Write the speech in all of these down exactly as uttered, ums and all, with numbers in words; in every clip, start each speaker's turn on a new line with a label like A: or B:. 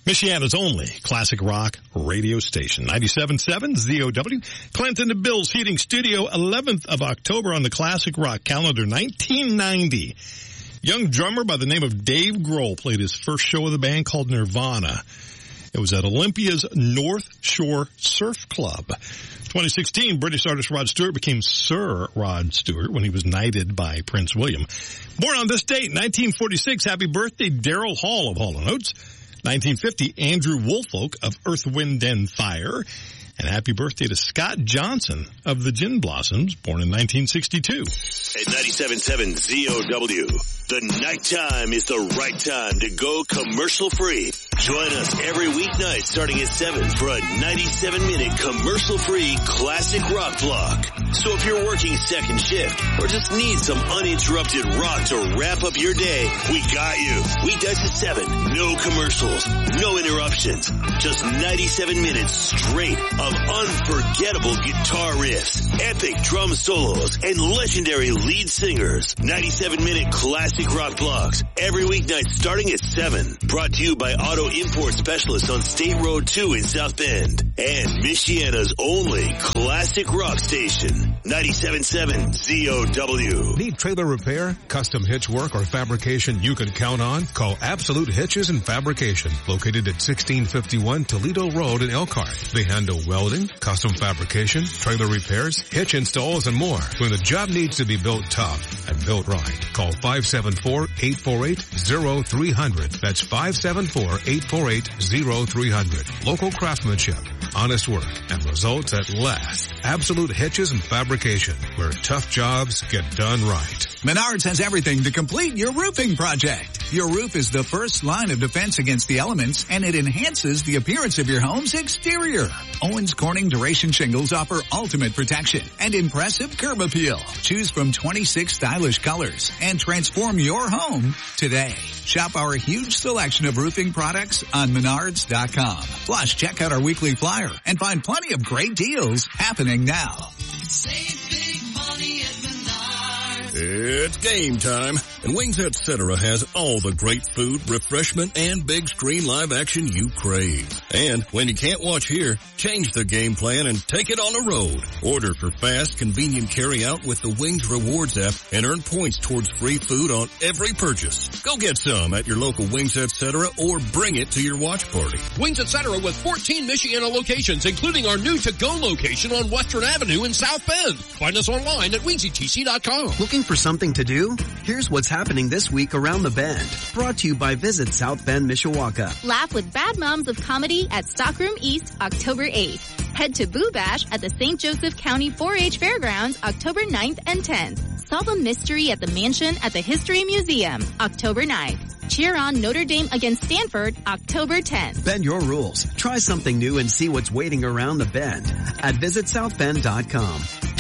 A: Michiana's only classic rock radio station, ninety-seven point seven Z O W. Clinton to Bill's Heating Studio, eleventh of October on the classic rock calendar, nineteen ninety. Young drummer by the name of Dave Grohl played his first show with a band called Nirvana. It was at Olympia's North Shore Surf Club. twenty sixteen, British artist Rod Stewart became Sir Rod Stewart when he was knighted by Prince William. Born on this date, nineteen forty-six, happy birthday, Daryl Hall of Hall and Oates. nineteen fifty, Andrew Woolfolk of Earth, Wind and Fire. And happy birthday to Scott Johnson of the Gin Blossoms, born in nineteen sixty-two.
B: At ninety-seven point seven Z O W, the nighttime is the right time to go commercial free. Join us every weeknight starting at seven for a ninety-seven minute commercial free classic rock block. So if you're working second shift or just need some uninterrupted rock to wrap up your day, we got you. Weeknights at seven, no commercials, no interruptions, just ninety-seven minutes straight of unforgettable guitar riffs, epic drum solos, and legendary lead singers. ninety-seven minute classic rock blocks every weeknight starting at seven. Brought to you by Auto Import Specialists on State Road two in South Bend. And Michiana's only classic rock station, ninety-seven point seven Z O W.
C: Need trailer repair, custom hitch work, or fabrication you can count on? Call Absolute Hitches and Fabrication, located at sixteen fifty-one Toledo Road in Elkhart. They handle welding, custom fabrication, trailer repairs, hitch installs, and more. When the job needs to be built tough and built right, call five seven four, eight four eight, zero three zero zero. That's five seven four, eight four eight, zero three zero zero. Local craftsmanship, honest work, and results at last. Absolute Hitches and Fabrication, where tough jobs get done right.
D: Menards has everything to complete your roofing project. Your roof is the first line of defense against the elements, and it enhances the appearance of your home's exterior. Owens Corning Duration Shingles offer ultimate protection and impressive curb appeal. Choose from twenty-six stylish colors and transform your home today. Shop our huge selection of roofing products on Menards dot com. Plus, check out our weekly flyer and find plenty of great deals happening now.
E: Save big money at Menards.
F: It's game time, and Wings Et Cetera has all the great food, refreshment, and big screen live action you crave. And when you can't watch here, change the game plan and take it on the road. Order for fast, convenient carry-out with the Wings Rewards app and earn points towards free food on every purchase. Go get some at your local Wings Et Cetera or bring it to your watch party.
G: Wings Et Cetera with fourteen Michiana locations, including our new to-go location on Western Avenue in South Bend. Find us online at wings e t c dot com.
H: Looking for something to do? Here's what's happening this week around the Bend. Brought to you by Visit South Bend, Mishawaka.
I: Laugh with Bad Moms of Comedy at Stockroom East, October eighth. Head to Boo Bash at the Saint Joseph County four H Fairgrounds, October ninth and tenth. Solve a mystery at the Mansion at the History Museum, October ninth. Cheer on Notre Dame against Stanford, October tenth.
H: Bend your rules. Try something new and see what's waiting around the Bend at visit south bend dot com.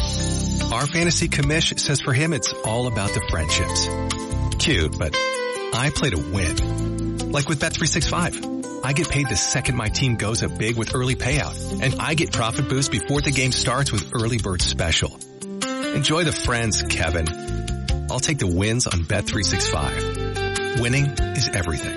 J: Our fantasy commish says for him it's all about the friendships. Cute, but I play to win. Like with Bet three sixty-five. I get paid the second my team goes up big with early payout. And I get profit boost before the game starts with Early Bird Special. Enjoy the friends, Kevin. I'll take the wins on Bet three sixty-five. Winning is everything.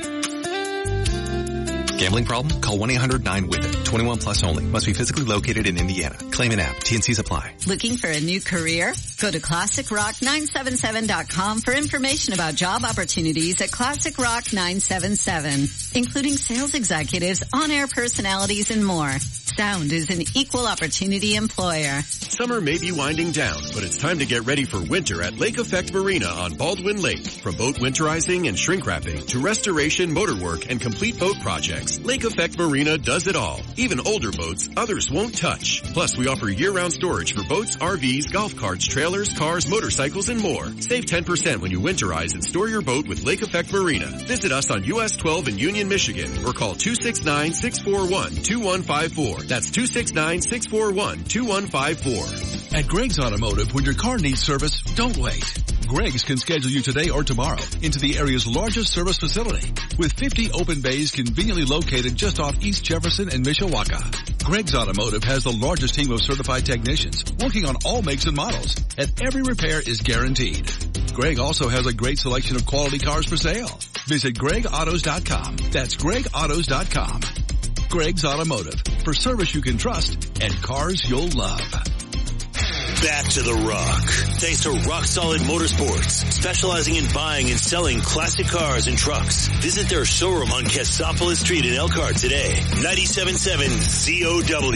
J: Gambling problem? Call one eight hundred nine with it. twenty-one plus only. Must be physically located in Indiana. Claim an app. T and C's apply.
K: Looking for a new career? Go to classic rock nine seven seven dot com for information about job opportunities at Classic Rock nine seven seven, including sales executives, on-air personalities, and more. Sound is an equal opportunity employer.
L: Summer may be winding down, but it's time to get ready for winter at Lake Effect Marina on Baldwin Lake. From boat winterizing and shrink wrapping to restoration, motor work, and complete boat projects, Lake Effect Marina does it all. Even older boats others won't touch. Plus, we offer year-round storage for boats, R Vs, golf carts, trailers, cars, motorcycles, and more. Save ten percent when you winterize and store your boat with Lake Effect Marina. Visit us on U S twelve in Union, Michigan, or call two six nine, six four one, two one five four. That's two six nine, six four one, two one five four.
M: At Greg's Automotive, when your car needs service, don't wait. Greg's can schedule you today or tomorrow into the area's largest service facility with fifty open bays conveniently located just off East Jefferson and Mishawaka. Greg's Automotive has the largest team of certified technicians working on all makes and models, and every repair is guaranteed. Greg also has a great selection of quality cars for sale. Visit Greg Autos dot com. That's Greg Autos dot com. Greg's Automotive, for service you can trust and cars you'll love.
B: Back to the Rock. Thanks to Rock Solid Motorsports, specializing in buying and selling classic cars and trucks. Visit their showroom on Cassopolis Street in Elkhart today. ninety-seven point seven Z O W.